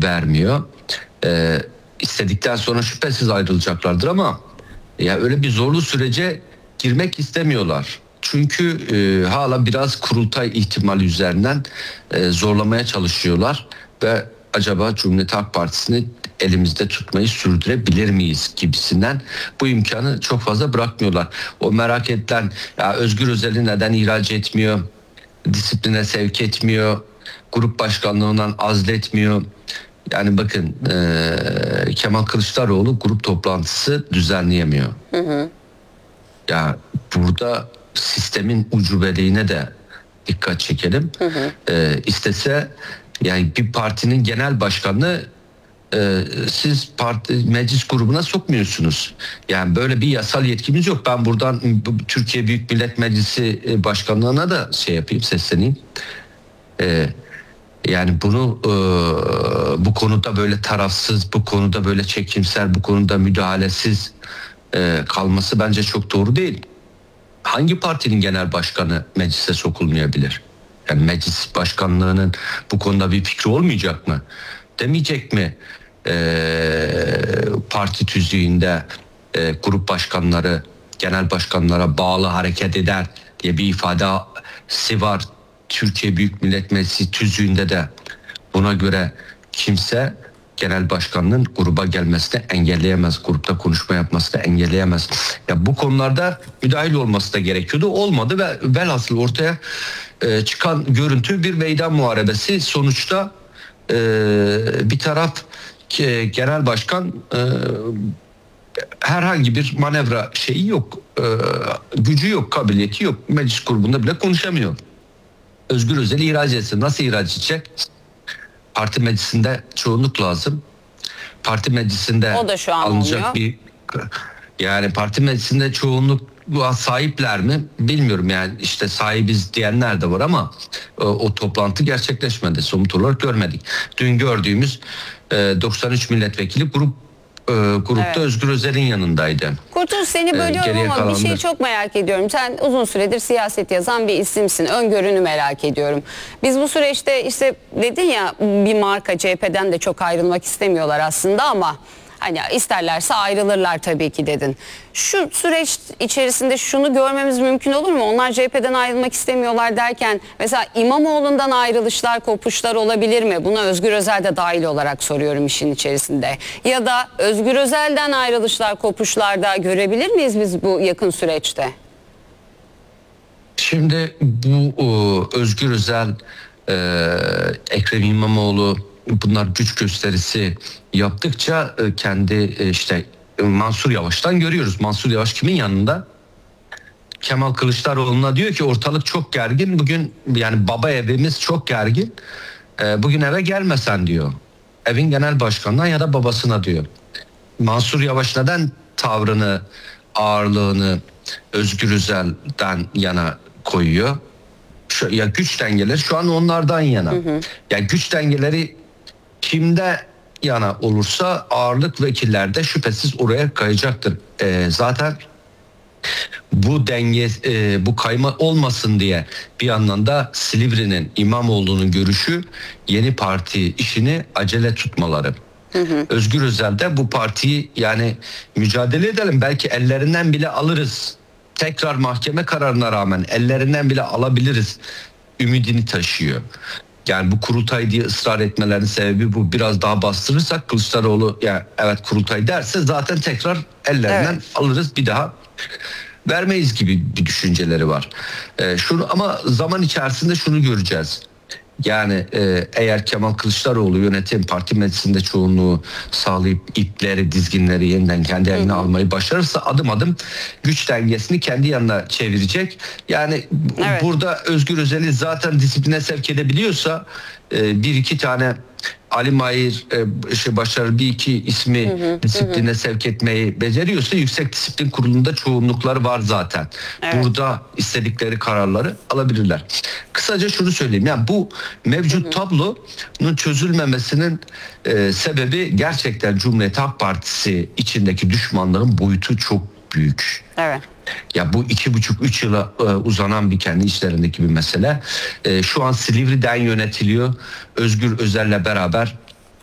vermiyor. İstedikten sonra şüphesiz ayrılacaklardır ama ya öyle bir zorlu sürece girmek istemiyorlar. Çünkü hala biraz kurultay ihtimali üzerinden zorlamaya çalışıyorlar ve acaba Cumhuriyet Halk Partisi'ni elimizde tutmayı sürdürebilir miyiz gibisinden bu imkanı çok fazla bırakmıyorlar. O merak edilen ya Özgür Özel'i neden ihraç etmiyor, disipline sevk etmiyor, grup başkanlığından azletmiyor. Yani bakın Kemal Kılıçdaroğlu grup toplantısı düzenleyemiyor. Ya burada sistemin ucubeliğine de dikkat çekelim. İstese yani bir partinin genel başkanını siz parti meclis grubuna sokmuyorsunuz. Yani böyle bir yasal yetkimiz yok. Ben buradan Türkiye Büyük Millet Meclisi başkanlığına da yapayım, sesleneyim. Yani bunu bu konuda böyle tarafsız, bu konuda böyle çekimsel, bu konuda müdahalesiz kalması bence çok doğru değil. Hangi partinin genel başkanı meclise sokulmayabilir? Yani meclis başkanlığının bu konuda bir fikri olmayacak mı? Demeyecek mi? Parti tüzüğünde grup başkanları genel başkanlara bağlı hareket eder diye bir ifadesi var. Türkiye Büyük Millet Meclisi tüzüğünde de buna göre kimse genel başkanının gruba gelmesini engelleyemez. Grupta konuşma yapmasını engelleyemez. Ya bu konularda müdahil olması da gerekiyordu. Olmadı ve velhasıl ortaya çıkan görüntü bir meydan muharebesi. Sonuçta bir taraf genel başkan herhangi bir manevra şeyi yok. Gücü yok, kabiliyeti yok. Meclis grubunda bile konuşamıyor. Özgür Özel'i ihraç etsin. Nasıl ihraç edecek? Parti meclisinde çoğunluk lazım. Parti meclisinde o da şu an alınacak olmuyor. bir yani parti meclisinde çoğunluk sahipler mi bilmiyorum, yani işte sahibiz diyenler de var ama o toplantı gerçekleşmedi, somut olarak görmedik. Dün gördüğümüz 93 milletvekili grupta evet. Özgür Özel'in yanındaydı. Kurtuluş, seni bölüyorum ama bir şeyi çok merak ediyorum. Sen uzun süredir siyaset yazan bir isimsin. Öngörünü merak ediyorum. Biz bu süreçte işte dedin ya, bir marka CHP'den de çok ayrılmak istemiyorlar aslında ama hani isterlerse ayrılırlar tabii ki dedin. Şu süreç içerisinde şunu görmemiz mümkün olur mu? Onlar CHP'den ayrılmak istemiyorlar derken mesela İmamoğlu'ndan ayrılışlar, kopuşlar olabilir mi? Buna Özgür Özel de dahil olarak soruyorum işin içerisinde. Ya da Özgür Özel'den ayrılışlar, kopuşlar da görebilir miyiz biz bu yakın süreçte? Şimdi bu Özgür Özel, Ekrem İmamoğlu, bunlar güç gösterisi yaptıkça kendi işte Mansur Yavaş'tan görüyoruz. Mansur Yavaş kimin yanında? Kemal Kılıçdaroğlu'na diyor ki ortalık çok gergin. Bugün yani baba evimiz çok gergin. Bugün eve gelmesen diyor. Evin genel başkanına ya da babasına diyor. Mansur Yavaş neden tavrını, ağırlığını Özgür Özel'den yana koyuyor? Ya güç dengeleri şu an onlardan yana. Ya güç dengeleri kimde yana olursa ağırlık vekillerde şüphesiz oraya kayacaktır. Zaten bu denge, bu kayma olmasın diye bir yandan da Silivri'nin, İmamoğlu'nun görüşü yeni parti işini acele tutmaları. Özgür Özel de bu partiyi yani mücadele edelim, belki ellerinden bile alırız. Tekrar mahkeme kararına rağmen ellerinden bile alabiliriz ümidini taşıyor. Yani bu kurultay diye ısrar etmelerinin sebebi bu. Biraz daha bastırırsak Kılıçdaroğlu yani evet kurultay derse zaten tekrar ellerinden alırız, bir daha vermeyiz gibi bir düşünceleri var. Şunu ama zaman içerisinde şunu göreceğiz. Yani eğer Kemal Kılıçdaroğlu yönetim parti meclisinde çoğunluğu sağlayıp ipleri, dizginleri yeniden kendi eline almayı başarırsa adım adım güç dengesini kendi yanına çevirecek. Yani burada Özgür Özel'i zaten disipline sevk edebiliyorsa bir iki tane Ali Mahir başarılı bir iki ismi disipline sevk etmeyi beceriyorsa Yüksek Disiplin Kurulu'nda çoğunlukları var zaten. Burada istedikleri kararları alabilirler. Kısaca şunu söyleyeyim. Yani bu mevcut tablonun çözülmemesinin sebebi gerçekten Cumhuriyet Halk Partisi içindeki düşmanların boyutu çok büyük. Evet. Ya bu 2,5-3 yıla uzanan bir kendi işlerindeki bir mesele. Şu an Silivri'den yönetiliyor. Özgür Özel'le beraber